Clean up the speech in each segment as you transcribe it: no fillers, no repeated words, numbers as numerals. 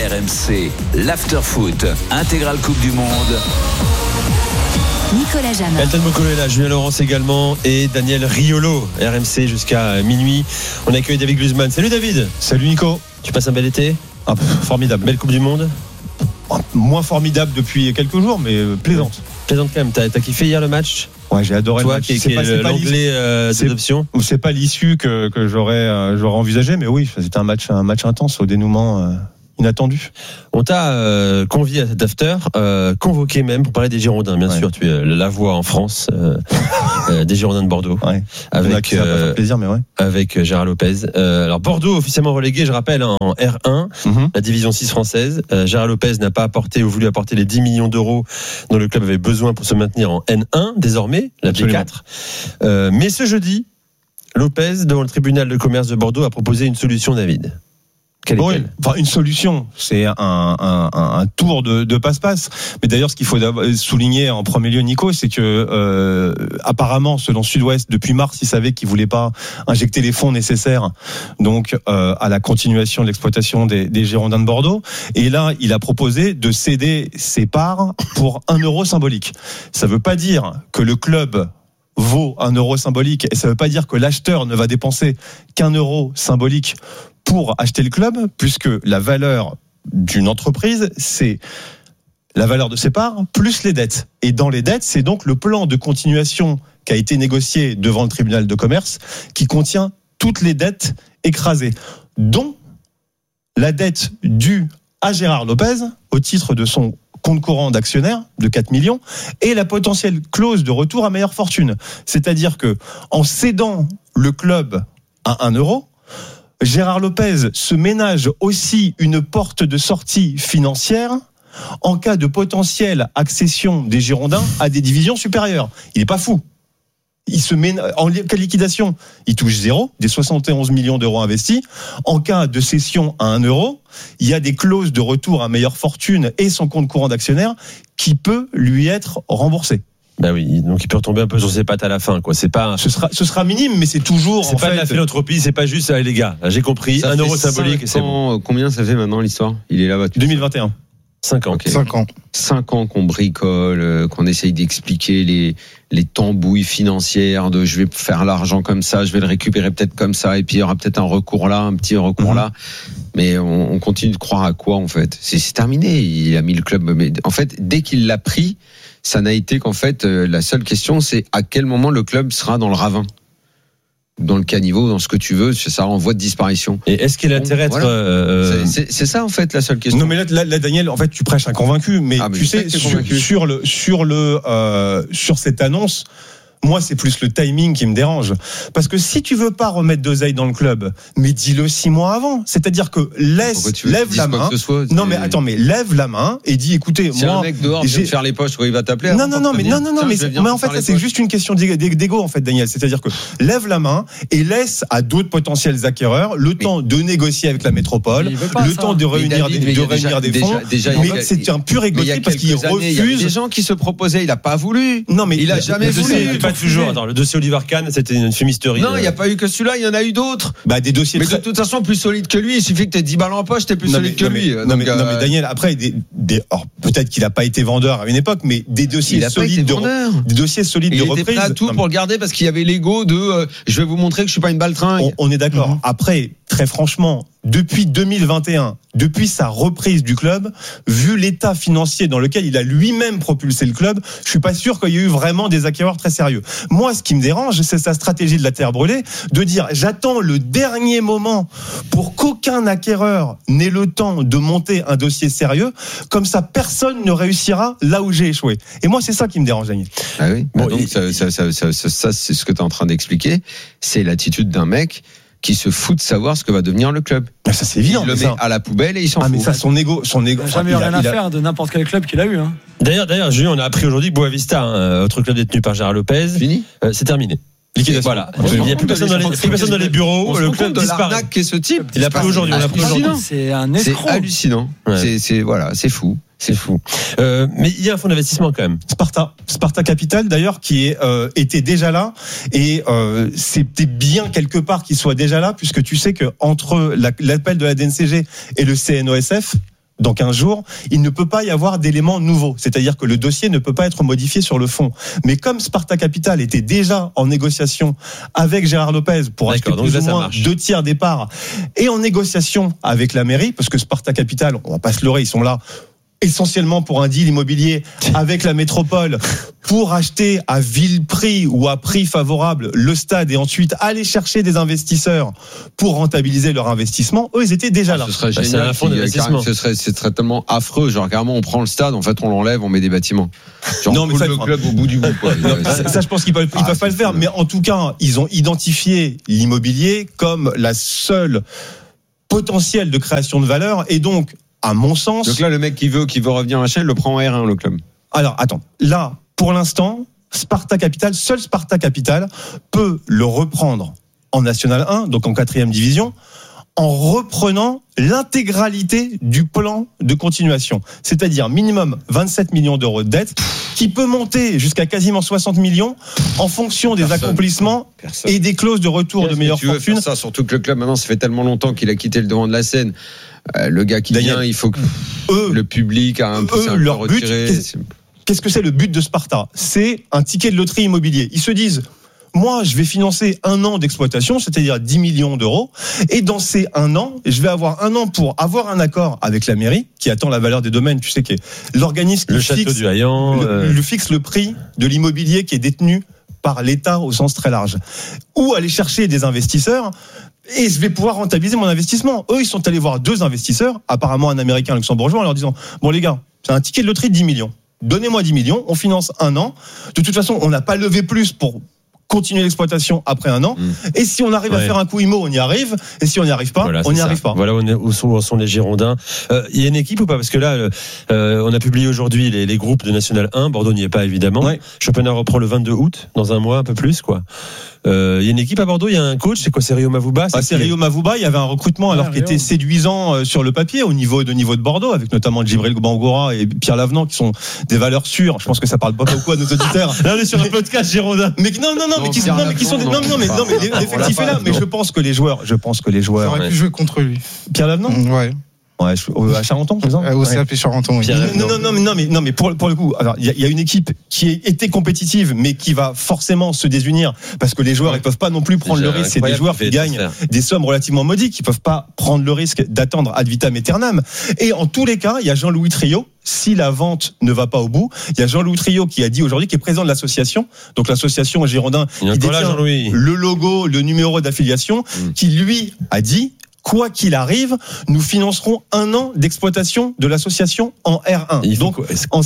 RMC, l'after-foot, intégrale Coupe du Monde. Nicolas Jamin. Elton Mokolo est là, Julien Laurence également et Daniel Riolo, RMC jusqu'à minuit. On accueille David Glusman. Salut David. Salut Nico. Tu passes un bel été ? Formidable. Belle Coupe du Monde ? Moins formidable depuis quelques jours, mais plaisante. Plaisante quand même. T'as kiffé hier le match ? Ouais, j'ai adoré toi, le match. Toi qui est l'anglais d'adoption. C'est pas l'issue que j'aurais envisagé, mais oui, c'était un match intense au dénouement inattendu. On t'a convié à cet after, convoqué même pour parler des Girondins, bien sûr. Tu es la voix en France des Girondins de Bordeaux. Ouais. Avec ça va faire plaisir, mais ouais. Avec Gérard Lopez. Alors Bordeaux officiellement relégué, je rappelle, en R1, la division 6 française. Gérard Lopez n'a pas apporté ou voulu apporter les 10 millions d'euros dont le club avait besoin pour se maintenir en N1 désormais, la B4. Mais ce jeudi, Lopez, devant le tribunal de commerce de Bordeaux, a proposé une solution, David. Une solution, c'est un tour de passe-passe. Mais d'ailleurs, ce qu'il faut souligner en premier lieu, Nico, c'est que apparemment, selon Sud-Ouest, depuis mars, ils savaient qu'ils voulaient pas injecter les fonds nécessaires, donc à la continuation de l'exploitation des Girondins de Bordeaux. Et là, il a proposé de céder ses parts pour 1 euro symbolique. Ça veut pas dire que le club vaut 1 euro symbolique, et ça veut pas dire que l'acheteur ne va dépenser qu'1 euro symbolique pour acheter le club, puisque la valeur d'une entreprise, c'est la valeur de ses parts plus les dettes. Et dans les dettes, c'est donc le plan de continuation qui a été négocié devant le tribunal de commerce qui contient toutes les dettes écrasées, dont la dette due à Gérard Lopez au titre de son compte courant d'actionnaire de 4 millions et la potentielle clause de retour à meilleure fortune. C'est-à-dire que en cédant le club à 1 euro, Gérard Lopez se ménage aussi une porte de sortie financière en cas de potentielle accession des Girondins à des divisions supérieures. Il n'est pas fou. Il se met en liquidation, il touche 0, des 71 millions d'euros investis. En cas de cession à 1 euro, il y a des clauses de retour à meilleure fortune et son compte courant d'actionnaire qui peut lui être remboursé. Ben oui, donc il peut retomber un peu sur ses pattes à la fin, quoi. C'est pas. Ce sera minime, mais c'est toujours. C'est pas de la philanthropie, c'est pas juste, allez les gars, j'ai compris, 1 euro symbolique, c'est bon. Combien ça fait maintenant l'histoire ? Il est là-bas. 2021. 5 ans. Okay. 5 ans qu'on bricole, qu'on essaye d'expliquer les tambouilles financières de je vais faire l'argent comme ça, je vais le récupérer peut-être comme ça, et puis il y aura peut-être un recours là, un petit recours là. Mais on continue de croire à quoi, en fait ? C'est terminé. Il a mis le club. Mais en fait, dès qu'il l'a pris, ça n'a été qu'en fait, la seule question, c'est à quel moment le club sera dans le ravin, dans le caniveau, dans ce que tu veux, ça en voie de disparition. Et est-ce qu'il a intérêt à être c'est ça en fait la seule question. Non mais là Daniel, en fait tu prêches un convaincu, mais tu sais sur cette annonce, moi c'est plus le timing qui me dérange, parce que si tu veux pas remettre d'oseille dans le club, mais dis-le 6 mois avant, c'est-à-dire que lève la main. Non mais attends, mais lève la main et dis écoutez, si moi un mec dehors vient te faire les poches, il va t'appeler. Non mais en fait ça c'est juste une question d'égo en fait, Daniel, c'est-à-dire que lève la main et laisse à d'autres potentiels acquéreurs le temps de négocier avec la métropole, le temps de réunir des fonds. Mais c'est un pur égoïsme parce qu'il refuse. Il y a des gens qui se proposaient, il a pas voulu. Non mais il a jamais voulu. Toujours. Attends, le dossier Oliver Kahn, c'était une fumisterie. Non, il n'y a pas eu que celui-là, il y en a eu d'autres. Bah, des dossiers. Mais de toute façon, plus solide que lui, il suffit que tu aies 10 balles en poche, t'es plus solide que lui. Non, mais Daniel, après, alors, peut-être qu'il n'a pas été vendeur à une époque, mais des dossiers solides de reprise. Il était prêt à tout pour le garder parce qu'il y avait l'ego de je vais vous montrer que je suis pas une baltringue. On est d'accord. Après, très franchement, depuis 2021, depuis sa reprise du club, vu l'état financier dans lequel il a lui-même propulsé le club, je suis pas sûr qu'il y ait eu vraiment des acquéreurs très sérieux. Moi, ce qui me dérange, c'est sa stratégie de la terre brûlée, de dire j'attends le dernier moment pour qu'aucun acquéreur n'ait le temps de monter un dossier sérieux, comme ça personne ne réussira là où j'ai échoué. Et moi, c'est ça qui me dérange, Daniel. Ah oui. Donc ça, c'est ce que tu es en train d'expliquer, c'est l'attitude d'un mec qui se fout de savoir ce que va devenir le club. Ça c'est évident. Il le met à la poubelle et il s'en fout. Mais ça, son ego. Il n'a jamais rien à faire de n'importe quel club qu'il a eu. D'ailleurs, Julien, on a appris aujourd'hui Boavista, autre club détenu par Gérard Lopez. Fini. C'est terminé. Liquidation. Voilà. Il n'y a plus personne dans les bureaux. Le club de l'arnaque qu'est ce type. Il a pris aujourd'hui. C'est un escroc. C'est hallucinant. C'est fou. C'est fou. Mais il y a un fonds d'investissement quand même. Sparta Capital d'ailleurs qui était déjà là et c'était bien quelque part qu'il soit déjà là puisque tu sais que entre l'appel de la DNCG et le CNOSF, dans 15 jours, il ne peut pas y avoir d'éléments nouveaux. C'est-à-dire que le dossier ne peut pas être modifié sur le fond. Mais comme Sparta Capital était déjà en négociation avec Gérard Lopez pour acheter plus ou moins 2/3 des parts et en négociation avec la mairie, parce que Sparta Capital, on va pas se leurrer, ils sont là essentiellement pour un deal immobilier avec la métropole pour acheter à vil prix ou à prix favorable le stade et ensuite aller chercher des investisseurs pour rentabiliser leur investissement. Eux, ils étaient déjà là. Ce serait génial. Ce serait tellement affreux. Genre, carrément, on prend le stade, en fait, on l'enlève, on met des bâtiments. Genre, non, mais le club au bout du bout, quoi. Ça, je pense qu'ils peuvent pas le faire. Mais en tout cas, ils ont identifié l'immobilier comme la seule potentiel de création de valeur et donc, à mon sens. Donc là, le mec qui veut revenir à la chaîne, le prend en R1, le club. Alors, attends. Là, pour l'instant, seul Sparta Capital peut le reprendre en National 1, donc en 4e division, en reprenant l'intégralité du plan de continuation. C'est-à-dire minimum 27 millions d'euros de dette, qui peut monter jusqu'à quasiment 60 millions en fonction des accomplissements et des clauses de retour de meilleure fortune. Ça, surtout que le club, maintenant, ça fait tellement longtemps qu'il a quitté le devant de la scène. Le gars qui vient, il faut que le public a un peu retiré. Qu'est-ce que c'est le but de Sparta ? C'est un ticket de loterie immobilier. Ils se disent, moi, je vais financer 1 an d'exploitation, c'est-à-dire 10 millions d'euros. Et dans ces 1 an, je vais avoir 1 an pour avoir un accord avec la mairie, qui attend la valeur des domaines. Tu sais, qui est l'organisme qui fixe le prix de l'immobilier qui est détenu par l'État au sens très large. Ou aller chercher des investisseurs. Et je vais pouvoir rentabiliser mon investissement. Eux, ils sont allés voir 2 investisseurs, apparemment un Américain, un Luxembourgeois, en leur disant, bon les gars, c'est un ticket de loterie de 10 millions. Donnez-moi 10 millions, on finance 1 an. De toute façon, on n'a pas levé plus pour continuer l'exploitation après 1 an. Et si on arrive à faire un coup IMO, on y arrive. Et si on n'y arrive pas, on n'y arrive pas. Voilà où sont les Girondins. Il y a une équipe ou pas ? Parce que là, on a publié aujourd'hui les groupes de National 1. Bordeaux n'y est pas, évidemment. Ouais. Championnat reprend le 22 août, dans un mois, un peu plus, quoi. Il y a une équipe à Bordeaux, il y a un coach, c'est quoi, c'est Rio Mavouba? C'est Rio Mavouba, il y avait un recrutement qui était séduisant sur le papier au niveau de Bordeaux, avec notamment Djibril Bangoura et Pierre Lavenant qui sont des valeurs sûres. Je pense que ça parle pas beaucoup à nos auditeurs. Là on est sur un podcast Girondin. Mais l'effectif est là, mais je pense que les joueurs. Ça aurait pu jouer contre lui. Pierre Lavenant? Ouais. Ouais, à Charenton, par exemple. Au CAP Charenton. Oui. Non, mais pour le coup, alors il y a une équipe qui était compétitive, mais qui va forcément se désunir parce que les joueurs ils peuvent pas non plus prendre le risque. C'est des joueurs qui gagnent des sommes relativement modiques, qui peuvent pas prendre le risque d'attendre ad vitam aeternam. Et en tous les cas, il y a Jean-Louis Trio. Si la vente ne va pas au bout, il y a Jean-Louis Trio qui a dit aujourd'hui, qui est président de l'association, donc l'association Girondin, qui détient le logo, le numéro d'affiliation, qui lui a dit, quoi qu'il arrive, nous financerons 1 an d'exploitation de l'association en R1. Donc, en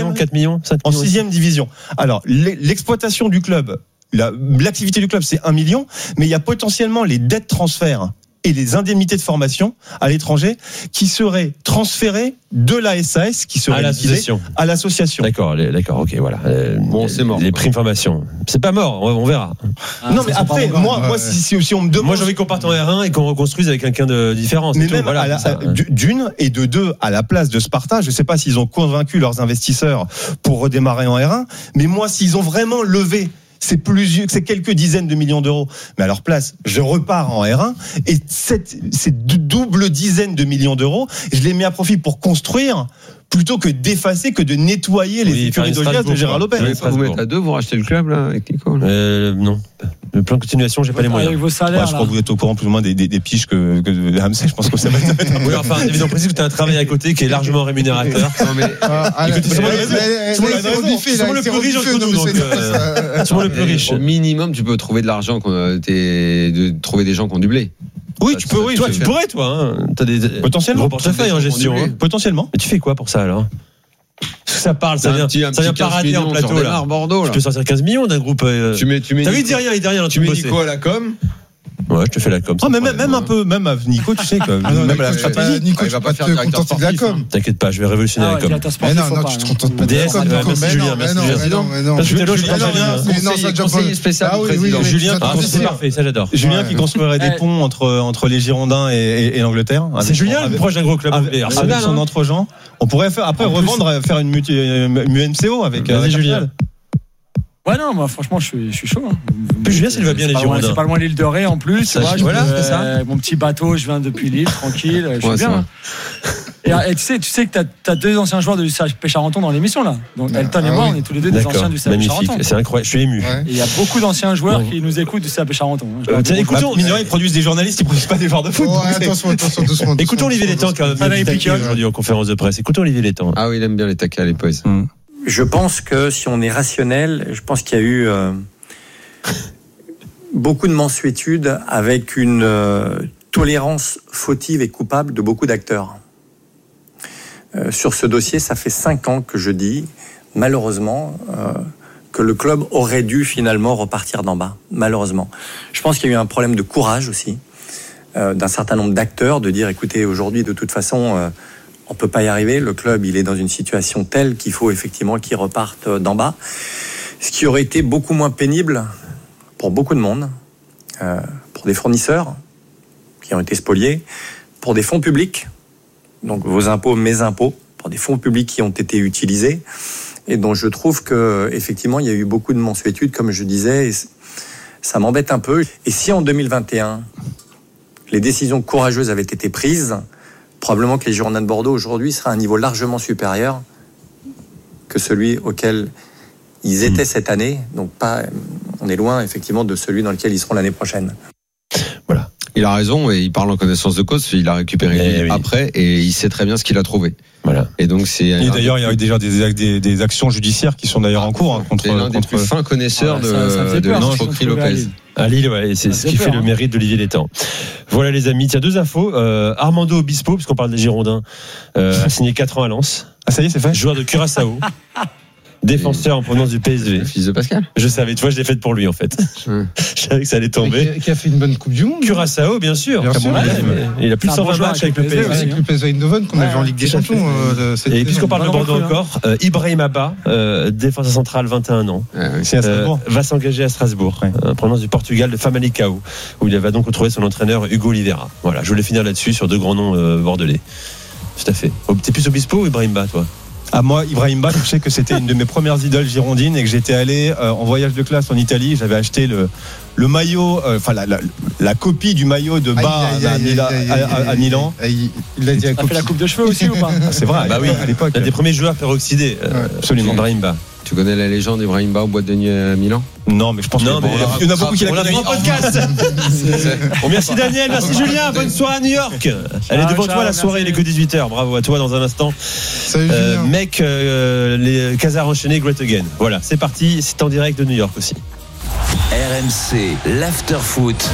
6e division. Alors, l'exploitation du club, l'activité du club, c'est 1 million, mais il y a potentiellement les dettes transferts et les indemnités de formation à l'étranger qui seraient transférées de la SAS, qui seraient à l'association. D'accord, ok, voilà. Bon, c'est mort. Les primes formation. C'est pas mort, on verra. Non, mais après, moi, si on me demande. Moi, j'ai envie qu'on parte en R1 et qu'on reconstruise avec quelqu'un de différent. Mais même d'une et de 2 à la place de Sparta, je sais pas s'ils ont convaincu leurs investisseurs pour redémarrer en R1, mais moi, s'ils ont vraiment levé c'est quelques dizaines de millions d'euros. Mais à leur place, je repars en R1 et ces doubles dizaines de millions d'euros, je les mets à profit pour construire plutôt que d'effacer, que de nettoyer les écuries d'Augias de Gérard Lopez. Vous mettez à 2, vous rachetez le club là avec Nico non. Le plan de continuation, j'ai pas les moyens. Avec vos salaires, je crois que vous êtes au courant plus ou moins des piges que Hamsey. Je pense que ça va être. Oui, enfin, évidemment, précis que tu as un travail à côté qui est largement rémunérateur. Non, mais. Sûrement le plus riche entre nous, donc. Sûrement le plus riche. Au minimum, tu peux trouver de l'argent, trouver des gens qui ont du blé. Oui, tu peux. Toi, tu pourrais, toi. T'as des potentiellement portefeuille en gestion. Potentiellement. Mais tu fais quoi pour ça alors? Ça parle, ça vient parader en plateau là. Bordeaux, là. Tu peux sortir 15 millions d'un groupe. Tu mets. T'as vu, il dit rien. Tu mets Nico à la com. Ouais, je te fais la com. Même un peu, même Nico, tu sais que même la stratégie. Nico, il va pas te contenter de la com. T'inquiète pas, je vais révolutionner la com. Non, tu te contentes pas de la com. Merci Julien, Julien, c'est parfait, ça j'adore. Julien qui construirait des ponts entre les Girondins et l'Angleterre. C'est Julien, proche d'un gros club avec son entre-gens. On pourrait après revendre, faire une MCO avec Julien. Ouais, non, moi, franchement, je suis chaud. Plus Julien, s'il va bien les Girondins. C'est pas loin l'île de Ré en plus. Voilà, c'est ça. Mon petit bateau, je viens depuis l'île, tranquille. Je suis bien. Et tu sais que t'as deux anciens joueurs du CHP Charenton dans l'émission là. Donc Elton et moi, on est tous les deux des anciens du CHP Charenton. C'est incroyable, je suis ému. Ouais. Il y a beaucoup d'anciens joueurs qui nous écoutent du CHP Charenton. Écoutons, ils produisent des journalistes, ils produisent pas des joueurs de foot. Attention, doucement. Écoutons Olivier Létang qui a aujourd'hui en conférence de presse. Écoutons Olivier Létang. Ah oui, il aime bien les taquets à l'époise. Je pense que si on est rationnel, je pense qu'il y a eu beaucoup de mansuétude avec une tolérance fautive et coupable de beaucoup d'acteurs. Sur ce dossier, ça fait 5 ans que je dis, malheureusement, que le club aurait dû finalement repartir d'en bas. Malheureusement. Je pense qu'il y a eu un problème de courage aussi, d'un certain nombre d'acteurs, de dire, écoutez, aujourd'hui, de toute façon, on peut pas y arriver. Le club, il est dans une situation telle qu'il faut effectivement qu'il reparte d'en bas. Ce qui aurait été beaucoup moins pénible pour beaucoup de monde, pour des fournisseurs qui ont été spoliés, pour des fonds publics, donc vos impôts, mes impôts, pour des fonds publics qui ont été utilisés, et dont je trouve que effectivement il y a eu beaucoup de mansuétude, comme je disais, et ça m'embête un peu. Et si en 2021 les décisions courageuses avaient été prises, probablement que les Girondins de Bordeaux aujourd'hui seraient à un niveau largement supérieur que celui auquel ils étaient cette année. Donc on est loin effectivement de celui dans lequel ils seront l'année prochaine. Voilà. Il a raison et il parle en connaissance de cause. Il a récupéré après et il sait très bien ce qu'il a trouvé. Voilà. Et donc c'est. Et d'ailleurs, il y a eu déjà des actions judiciaires qui sont d'ailleurs en cours contre l'un des plus fins connaisseurs de l'escroquerie Lopez. À Lille, c'est ce qui fait le mérite d'Olivier Létang. Voilà les amis, il y a 2 infos. Armando Obispo, puisqu'on parle des Girondins, a signé 4 ans à Lens. Ah ça y est, c'est fait. Joueur de Curaçao. Défenseur en provenance du PSV. Le fils de Pascal. Je savais, tu vois, je l'ai faite pour lui en fait. Je savais que ça allait tomber. Qui a fait une bonne Coupe du Monde. Curaçao, bien sûr. Il a plus de 120 matchs avec le PSV. Avec le PSV Eindhoven qu'on a vu en Ligue des Champions. Et puisqu'on parle de Bordeaux encore, Ibrahim Abba, défenseur central, 21 ans, va s'engager à Strasbourg, en provenance du Portugal, de Famalicão, où il va donc retrouver son entraîneur Hugo Oliveira. Voilà, je voulais finir là-dessus sur 2 grands noms bordelais. Tout à fait. T'es plus Obispo ou Ibrahim Ba, toi? À moi, Ibrahim Ba, je sais que c'était une de mes premières idoles girondines et que j'étais allé en voyage de classe en Italie. J'avais acheté le maillot, enfin la copie du maillot de Ba à Milan. Il a dit fait la coupe de cheveux aussi ou pas? C'est vrai. Bah oui, à l'époque. Un des premiers joueurs peroxydés. Absolument. Ibrahim Ba. Tu connais la légende d'Ibrahim Ba au boîte de nuit à Milan? Non, mais je pense qu'il y en a beaucoup qui la connaissent. Podcast. Merci Daniel, merci Julien, bonne soirée à New York. Elle est devant toi la soirée, il est que 18h. Bravo à toi dans un instant. Salut Julien. Mec, les Casars enchaînés, Great Again. Voilà, c'est parti, c'est en direct de New York aussi. RMC, l'after-foot.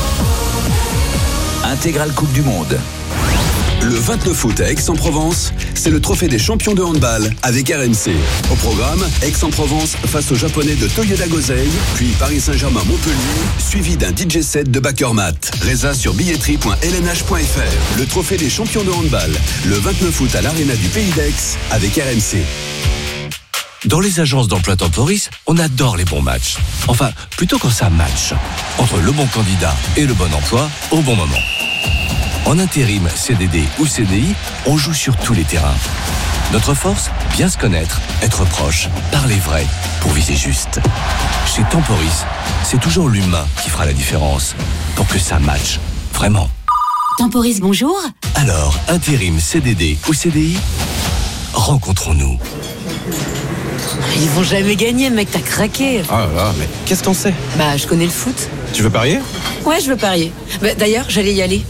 Intégrale Coupe du Monde. Le 29 août à Aix-en-Provence, c'est le trophée des champions de handball avec RMC. Au programme, Aix-en-Provence face aux Japonais de Toyoda Gosei, puis Paris Saint-Germain-Montpellier, suivi d'un DJ set de Backermat. Résa sur billetterie.lnh.fr. Le trophée des champions de handball, le 29 août à l'Arena du Pays d'Aix avec RMC. Dans les agences d'emploi Temporis, on adore les bons matchs. Enfin, plutôt quand ça match. Entre le bon candidat et le bon emploi, au bon moment. En intérim, CDD ou CDI, on joue sur tous les terrains. Notre force, bien se connaître, être proche, parler vrai, pour viser juste. Chez Temporis, c'est toujours l'humain qui fera la différence, pour que ça matche, vraiment. Temporis, bonjour. Alors, intérim, CDD ou CDI, rencontrons-nous. Ils vont jamais gagner, mec, t'as craqué. Ah là, mais qu'est-ce qu'on sait? Bah, je connais le foot. Tu veux parier? Ouais, je veux parier. Bah, d'ailleurs, j'allais y aller.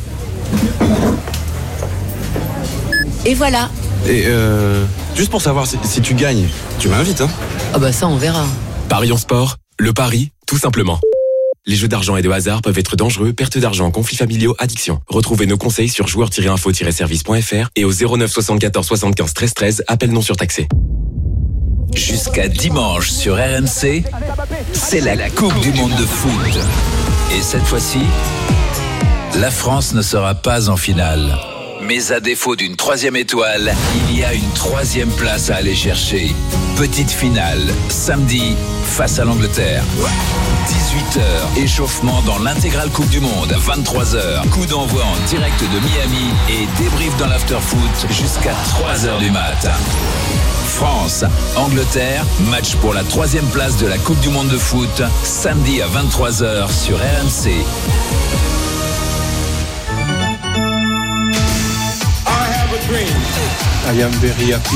Et voilà. Et juste pour savoir si tu gagnes, tu m'invites, hein? Ah bah ça, on verra. Parions sport, le pari, tout simplement. Les jeux d'argent et de hasard peuvent être dangereux, perte d'argent, conflits familiaux, addiction. Retrouvez nos conseils sur joueurs-info-service.fr et au 09 74 75 13 13, appel non surtaxé. Jusqu'à dimanche sur RMC, c'est la Coupe du Monde de foot. Et cette fois-ci, la France ne sera pas en finale. Mais à défaut d'une 3e étoile, il y a une 3e place à aller chercher. Petite finale, samedi, face à l'Angleterre. 18h, échauffement dans l'intégrale Coupe du Monde. 23h, coup d'envoi en direct de Miami et débrief dans l'after-foot jusqu'à 3h du mat'. France, Angleterre, match pour la 3e place de la Coupe du Monde de foot, samedi à 23h sur RMC. I am very happy.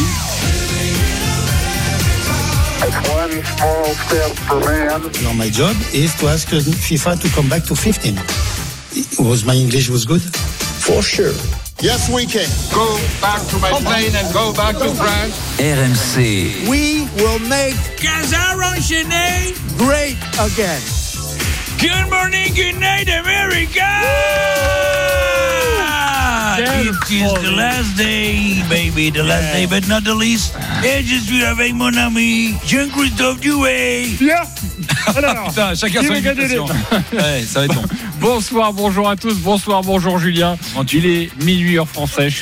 One small step for man. My job is to ask FIFA to come back to 15. Was my English was good? For sure. Yes, we can. Go back to my plane and go back to France. RMC. We will make Qatar enchaîné great again. Good morning, good night, America! It is the last day, baby, the last day, but not the least. Et je suis avec mon ami Jean-Christophe Drouet. Bien. Alors, putain, chacun son imitation. Ouais, ça va être bon. Bonsoir, bonjour à tous. Bonsoir, bonjour Julien. Il est minuit heure française.